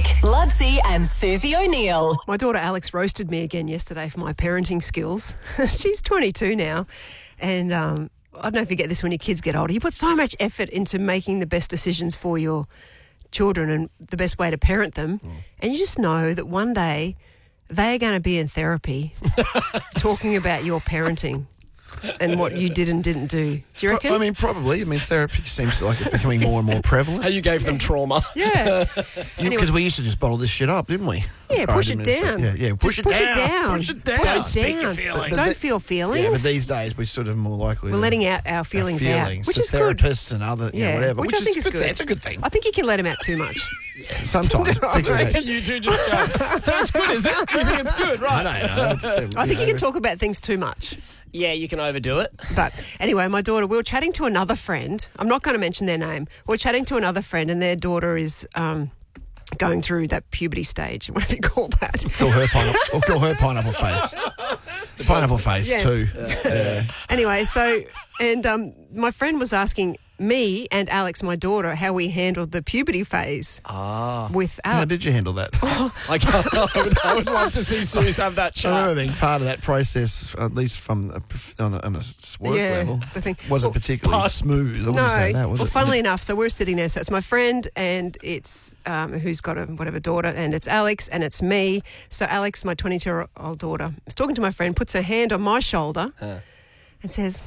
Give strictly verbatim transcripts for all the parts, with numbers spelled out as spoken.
Ludsey and Susie O'Neill. My daughter Alex roasted me again yesterday for my parenting skills. She's twenty-two now, and um, I don't know if you get this when your kids get older. You put so much effort into making the best decisions for your children and the best way to parent them, mm. and you just know that one day they're going to be in therapy talking about your parenting and what you did and didn't do. Do you reckon? I mean, probably. I mean, therapy seems like it's becoming more and more prevalent. How you gave them trauma. Yeah. Because Anyway. we used to just bottle this shit up, didn't we? Yeah, Sorry, push I it didn't mean to say- down. Yeah, yeah. Push, Just it, push down. it down. Push it down. Push it Speak your down. feelings. Don't But feel feelings. Yeah, but these days we're sort of more likely We're to letting out our feelings, our out, feelings which to is good. therapists and other, you know, Yeah, whatever. which I think is good. It's a good thing. I think you can let them out too much. Sometimes. because they- You two just go, so it's good, is it? You think it's good, right? I don't know. It's, uh, I think you know, can talk about things too much. Yeah, you can overdo it. But anyway, my daughter, we were chatting to another friend. I'm not going to mention their name. We we're chatting to another friend, and their daughter is um, going through that puberty stage, whatever you call that. Call her pineapple. Or call her pineapple face. Pineapple face Yeah. too. Yeah. Anyway, so, and um, my friend was asking me and Alex, my daughter, how we handled the puberty phase Ah. with How Alex. did you handle that? Like, I, would, I would love to see Suze have that I chat. remember being part of that process, at least from a, prof- on a, on a s- work Yeah, level. the thing- Wasn't well, particularly smooth. I wouldn't No, say that, was well, it? funnily enough, so we're sitting there. So it's my friend, and it's um, who's got a whatever daughter, and it's Alex, and it's me. So Alex, my twenty-two-year-old daughter, is talking to my friend, puts her hand on my shoulder, Huh. and says,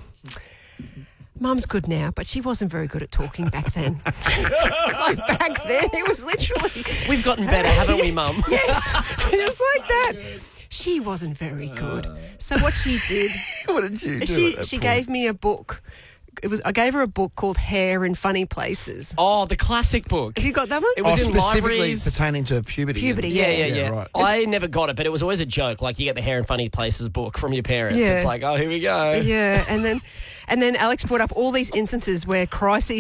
"Mum's good now, but she wasn't very good at talking back then." Like back then, it was literally We've gotten better, haven't we, Mum? yes, it was like that. She wasn't very good. So what she did. What did you do? She at that she point? gave me a book. It was I gave her a book called Hair in Funny Places. Oh, the classic book. Have you got that one? It Oh, was in specifically libraries. pertaining to puberty. Puberty, Yeah, yeah, yeah. right. I never got it, but it was always a joke. Like, you get the Hair in Funny Places book from your parents. Yeah. It's like, oh, here we go. Yeah, and then and then Alex brought up all these instances where crises